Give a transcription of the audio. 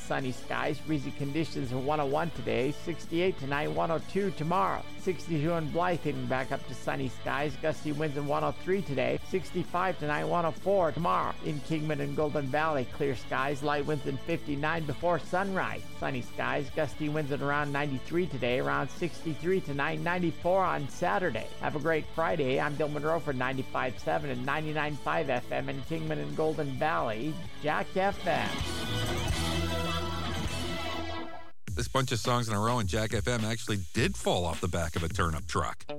sunny skies. Breezy conditions are 101 today. 68 tonight, 102 tomorrow. 62 in Blythe, heading back up to sunny skies. Gusty winds at 103 today. 65 tonight, 104 tomorrow. In Kingman and Golden Valley, clear skies. Light winds at 59 before sunrise. Sunny skies. Gusty winds at around 93 today. Around 63 tonight, 94 on Saturday. Have a great Friday. I'm Bill Monroe for 95.7 and 99.5 FM in Kingman and Golden Valley. Jack FM. This bunch of songs in a row in Jack FM actually did fall off the back of a turnip truck.